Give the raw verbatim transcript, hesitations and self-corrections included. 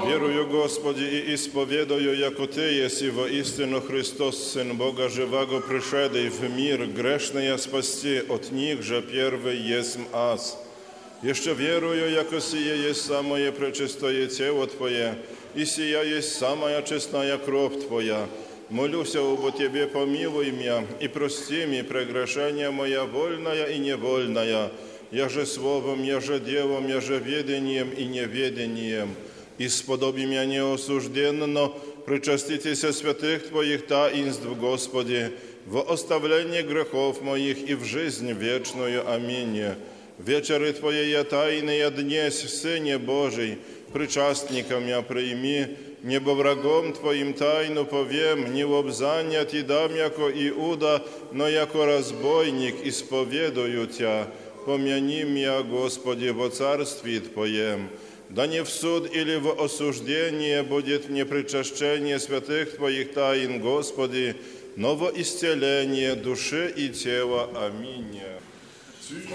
Wieruję, Господи, i исповедую, яко Ty еси воистину Христос, Сын Бога живаго, пришедший в мир грешные спасти, от них же первый есмь аз. Еще верую, яко сие есть самое пречистое тело Твое, и сия есть самая честная кровь Твоя. Молюся обо Тебе, помилуй меня, и прости мне прегрешения моя вольная и невольная, я же словом, я же делом, я же ведением и неведением. И сподоби меня неосужденно, причаститеся святых Твоих таинств, Господи, во оставление грехов моих и в жизнь вечную. Аминь. Вечеры Твоей тайные днесь, Сыне Божий, причастником я прими, небо врагом Твоим тайну повем, не в обзание Ти дам, яко Иуда, но яко разбойник исповедую Тя. Помяни меня, Господи, во царстве Твоем. Да не в суд или в осуждение будет мне причащение святых Твоих тайн, Господи, но во исцеление души и тела. Аминь.